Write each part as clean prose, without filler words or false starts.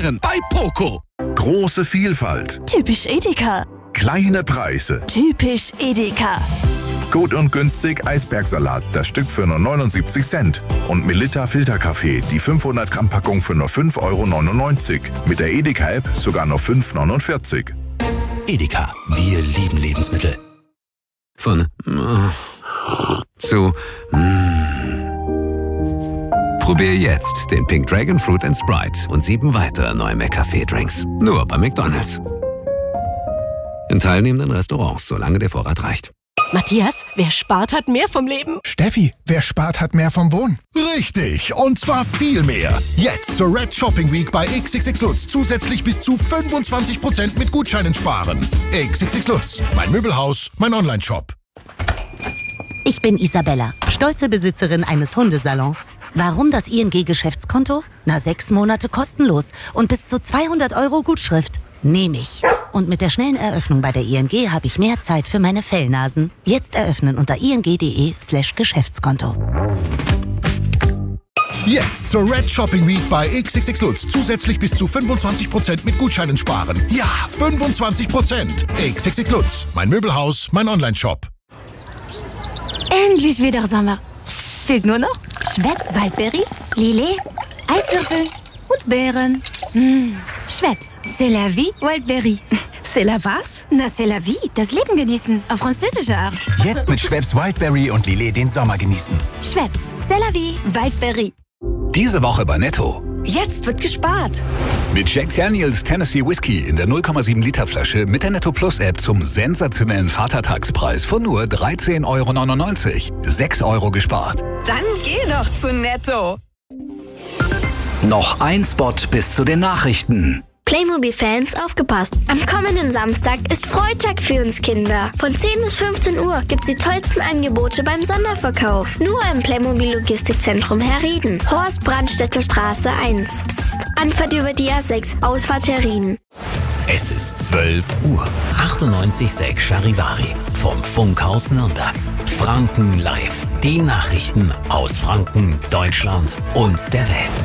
Beeren bei Poco. Große Vielfalt. Typisch Edeka. Kleine Preise. Typisch Edeka. Gut und günstig Eisbergsalat, das Stück für nur 79 Cent. Und Melitta Filterkaffee, die 500 Gramm Packung für nur 5,99 €. Mit der Edeka-App sogar nur 5,49 €. Edeka, wir lieben Lebensmittel. Von zu Probier jetzt den Pink Dragon Fruit & Sprite und 7 weitere neue McCafé-Drinks. Nur bei McDonald's. In teilnehmenden Restaurants, solange der Vorrat reicht. Matthias, wer spart, hat mehr vom Leben. Steffi, wer spart, hat mehr vom Wohnen. Richtig, und zwar viel mehr. Jetzt zur Red Shopping Week bei XXX Lutz zusätzlich bis zu 25% mit Gutscheinen sparen. XXX Lutz, mein Möbelhaus, mein Onlineshop. Ich bin Isabella, stolze Besitzerin eines Hundesalons. Warum das ING-Geschäftskonto? 6 Monate kostenlos und bis zu 200 € Gutschrift. Nehme ich. Und mit der schnellen Eröffnung bei der ING habe ich mehr Zeit für meine Fellnasen. Jetzt eröffnen unter ing.de/Geschäftskonto. Jetzt zur Red Shopping Week bei XXX Lutz zusätzlich bis zu 25% mit Gutscheinen sparen. Ja, 25%. XXX Lutz, mein Möbelhaus, mein Onlineshop. Endlich wieder Sommer. Fehlt nur noch Schweppes Waldberry, Lillet, Eiswürfel und Beeren. Schweppes, c'est la vie, Waldberry. C'est la was? Na, c'est la vie, das Leben genießen, auf französische Art. Jetzt mit Schweppes Wildberry und Lillet den Sommer genießen. Schweppes, c'est la vie, Waldberry. Diese Woche bei Netto. Jetzt wird gespart. Mit Jack Daniels Tennessee Whiskey in der 0,7 Liter Flasche mit der Netto Plus App zum sensationellen Vatertagspreis von nur 13,99 €. 6 € gespart. Dann geh doch zu Netto. Noch ein Spot bis zu den Nachrichten. Playmobil-Fans, aufgepasst! Am kommenden Samstag ist Freitag für uns Kinder. Von 10 bis 15 Uhr gibt's die tollsten Angebote beim Sonderverkauf. Nur im Playmobil-Logistikzentrum Herrieden. Horst-Brandstätter Straße 1. Psst, Anfahrt über die A6, Ausfahrt Herrieden. Es ist 12 Uhr. 98,6 Charivari vom Funkhaus Nürnberg. Franken live. Die Nachrichten aus Franken, Deutschland und der Welt.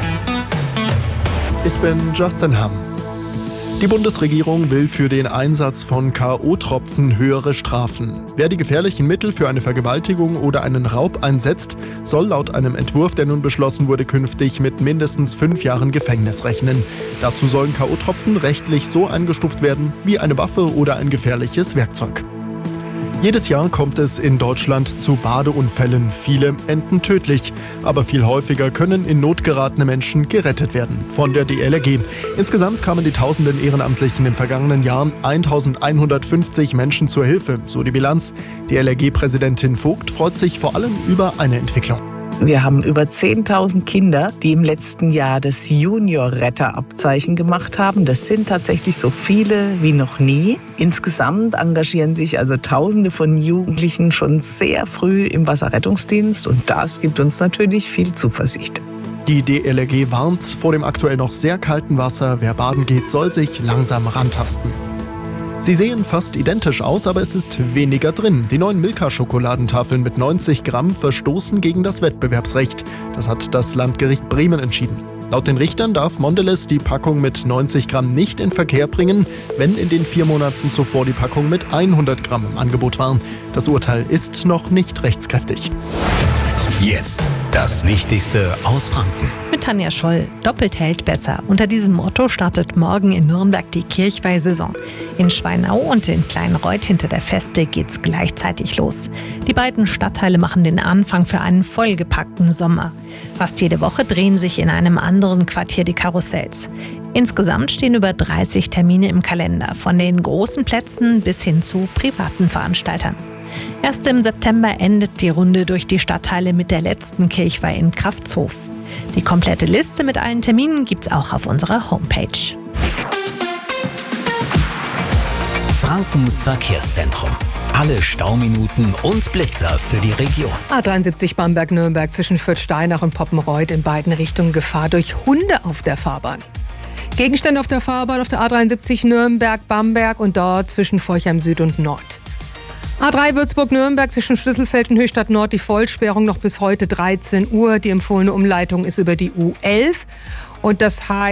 Ich bin Justin Hamm. Die Bundesregierung will für den Einsatz von K.O.-Tropfen höhere Strafen. Wer die gefährlichen Mittel für eine Vergewaltigung oder einen Raub einsetzt, soll laut einem Entwurf, der nun beschlossen wurde, künftig mit mindestens 5 Jahren Gefängnis rechnen. Dazu sollen K.O.-Tropfen rechtlich so eingestuft werden wie eine Waffe oder ein gefährliches Werkzeug. Jedes Jahr kommt es in Deutschland zu Badeunfällen. Viele enden tödlich, aber viel häufiger können in Not geratene Menschen gerettet werden. Von der DLRG. Insgesamt kamen die tausenden Ehrenamtlichen im vergangenen Jahr 1150 Menschen zur Hilfe, so die Bilanz. DLRG-Präsidentin Vogt freut sich vor allem über eine Entwicklung. Wir haben über 10.000 Kinder, die im letzten Jahr das Junior-Retter-Abzeichen gemacht haben. Das sind tatsächlich so viele wie noch nie. Insgesamt engagieren sich also Tausende von Jugendlichen schon sehr früh im Wasserrettungsdienst und das gibt uns natürlich viel Zuversicht. Die DLRG warnt vor dem aktuell noch sehr kalten Wasser. Wer baden geht, soll sich langsam rantasten. Sie sehen fast identisch aus, aber es ist weniger drin. Die neuen Milka-Schokoladentafeln mit 90 Gramm verstoßen gegen das Wettbewerbsrecht. Das hat das Landgericht Bremen entschieden. Laut den Richtern darf Mondelez die Packung mit 90 Gramm nicht in Verkehr bringen, wenn in den 4 Monaten zuvor die Packung mit 100 Gramm im Angebot war. Das Urteil ist noch nicht rechtskräftig. Jetzt das Wichtigste aus Franken. Mit Tanja Scholl. Doppelt hält besser. Unter diesem Motto startet morgen in Nürnberg die Kirchweihsaison. In Schweinau und in Kleinreuth hinter der Feste geht's gleichzeitig los. Die beiden Stadtteile machen den Anfang für einen vollgepackten Sommer. Fast jede Woche drehen sich in einem anderen Quartier die Karussells. Insgesamt stehen über 30 Termine im Kalender, von den großen Plätzen bis hin zu privaten Veranstaltern. Erst im September endet die Runde durch die Stadtteile mit der letzten Kirchweih in Kraftshof. Die komplette Liste mit allen Terminen gibt's auch auf unserer Homepage. Frankens Verkehrszentrum. Alle Stauminuten und Blitzer für die Region. A73 Bamberg-Nürnberg zwischen Fürth-Steinach und Poppenreuth in beiden Richtungen Gefahr durch Hunde auf der Fahrbahn. Gegenstände auf der Fahrbahn auf der A73 Nürnberg-Bamberg und dort zwischen Forchheim Süd und Nord. A3 Würzburg-Nürnberg zwischen Schlüsselfeld und Höchstadt Nord die Vollsperrung noch bis heute 13 Uhr. Die empfohlene Umleitung ist über die U11 und das heißt